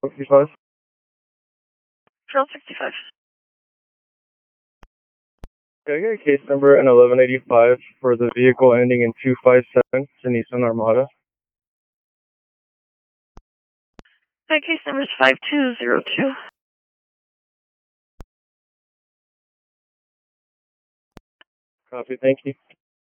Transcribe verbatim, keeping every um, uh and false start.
sixty-five. Trail sixty-five. Can I get a case number and eleven eighty-five for the vehicle ending in two five seven, the Nissan Armada? My case number is five two zero two. Copy, thank you.